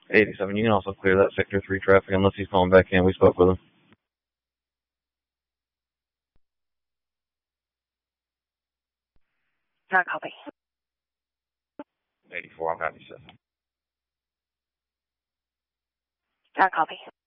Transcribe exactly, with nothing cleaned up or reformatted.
eighty-seven, you can also clear that Sector three traffic unless he's calling back in. We spoke with him. Not copy. eighty-four, I'll copy, sir. Not copy.